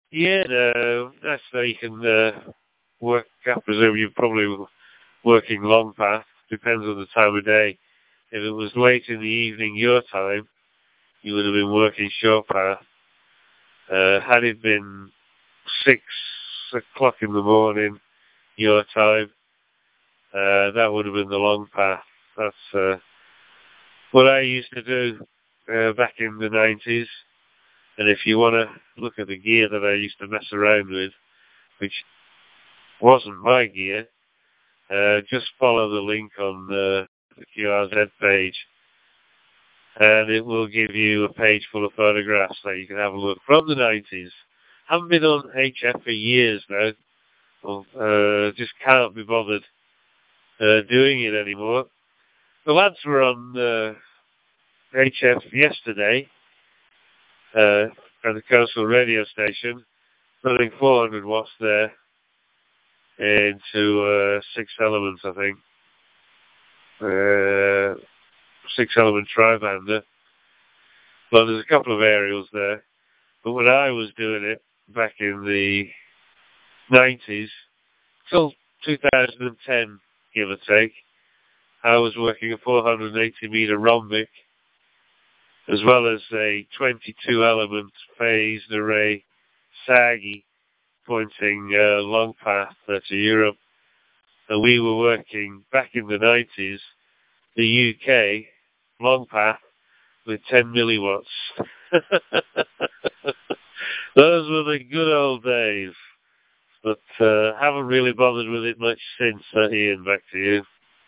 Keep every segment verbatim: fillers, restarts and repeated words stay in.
Yeah, no, that's so you can uh, work. I presume you're probably working long path. Depends on the time of day. If it was late in the evening your time, you would have been working short path. Uh, had it been six o'clock in the morning your time, uh, that would have been the long path. That's uh, what I used to do uh, back in the nineties. And if you want to look at the gear that I used to mess around with, which wasn't my gear, uh, just follow the link on uh, the Q R Z page, and it will give you a page full of photographs that you can have a look from the nineties. Haven't been on H F for years now. Well, uh, just can't be bothered uh, doing it anymore. The lads were on uh, H F yesterday uh, at the coastal radio station, running four hundred watts there into uh, six elements, I think. Uh, six element tri-bander. Well, there's a couple of aerials there. But when I was doing it back in the nineties, till two thousand ten, give or take, I was working a four hundred eighty meter rhombic, as well as a twenty-two element phased array saggy pointing uh, long path uh, to Europe. And we were working back in the nineties, the U K long path with ten milliwatts. Those were the good old days. But uh, haven't really bothered with it much since. Uh, Ian, back to you.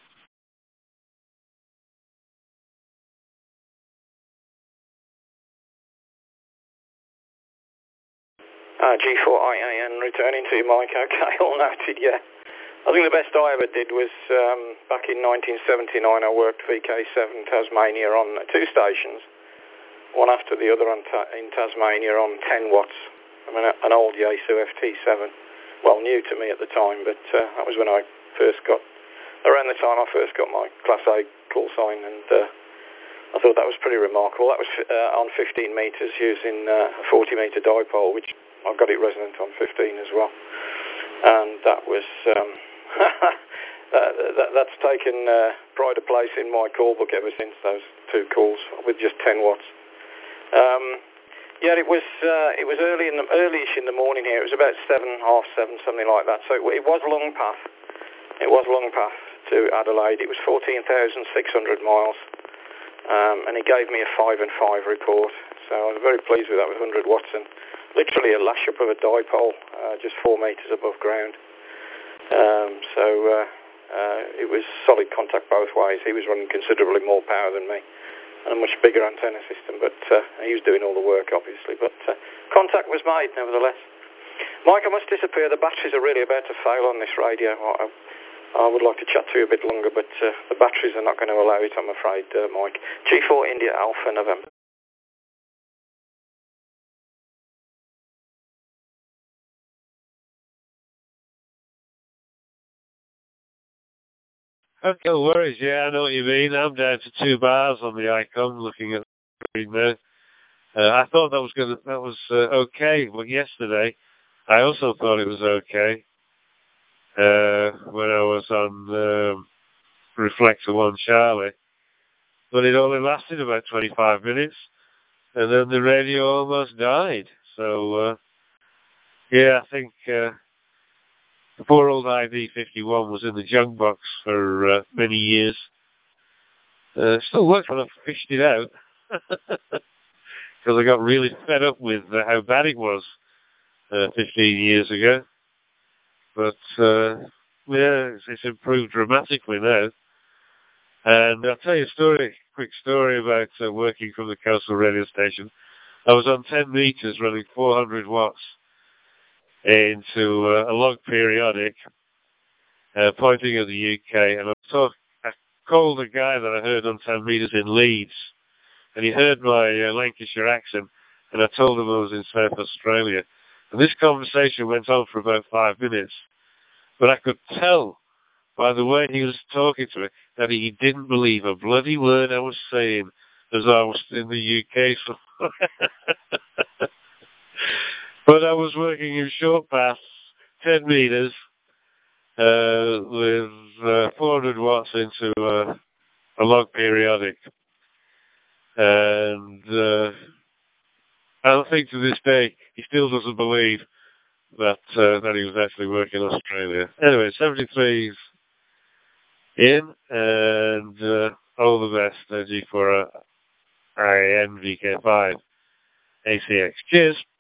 Uh, G four I A N returning to you, Mike. Okay, all noted, yeah. I think the best I ever did was um, back in nineteen seventy-nine. I worked V K seven Tasmania on two stations, one after the other on ta- in Tasmania on ten watts. I mean, an old Yaesu F T seven. Well, new to me at the time, but uh, that was when I first got, around the time I first got my Class A call sign, and uh, I thought that was pretty remarkable. That was uh, on fifteen metres using uh, a forty metre dipole, which I got it resonant on fifteen as well. And that was, um, that, that, that's taken uh, pride of place in my call book ever since, those two calls with just ten watts. Um, yeah, it was uh, it was early in the, early-ish in the morning here. It was about seven, half seven, something like that. So it, it was long path. It was long path to Adelaide. It was fourteen thousand six hundred miles. Um, and he gave me a five and five report, so I was very pleased with that, with one hundred watts and literally a lash up of a dipole, uh, just four metres above ground. Um, so uh, uh, it was solid contact both ways. He was running considerably more power than me and a much bigger antenna system, but uh, he was doing all the work, obviously. But uh, contact was made, nevertheless. Mike, I must disappear. The batteries are really about to fail on this radio. I, I would like to chat to you a bit longer, but uh, the batteries are not going to allow it, I'm afraid, uh, Mike. G four India Alpha November. Okay, no worries. Yeah, I know what you mean. I'm down to two bars on the icon, looking at the screen there. Uh, I thought that was gonna, that was uh, okay, but yesterday I also thought it was okay uh, when I was on um, Reflector One Charlie, but it only lasted about twenty-five minutes, and then the radio almost died. So uh, yeah, I think uh, the poor old I D fifty-one was in the junk box for uh, many years. Uh, still works when I fished it out. Because I got really fed up with uh, how bad it was uh, fifteen years ago. But, uh, yeah, it's, it's improved dramatically now. And I'll tell you a story, quick story about uh, working from the coastal radio station. I was on ten meters running four hundred watts into uh, a log periodic uh, pointing at the U K. And I, talk, I called a guy that I heard on ten meters in Leeds. And he heard my uh, Lancashire accent, and I told him I was in South Australia. And this conversation went on for about five minutes. But I could tell by the way he was talking to me that he didn't believe a bloody word I was saying as I was in the U K. So But I was working in short paths, ten meters, uh, with uh, four hundred watts into uh, a log periodic. And uh, I think to this day, he still doesn't believe that uh, that he was actually working in Australia. Anyway, seventy-three's in, and uh, all the best, uh, G four I N V K five A C X. Cheers.